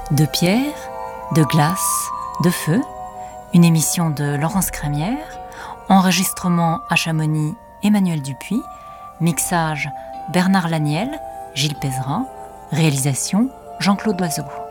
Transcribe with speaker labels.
Speaker 1: De pierre, de glace, de feu, une émission de Laurence Crémière, enregistrement à Chamonix, Emmanuel Dupuis, mixage Bernard Laniel, Gilles Pézerin, réalisation Jean-Claude Loiseau.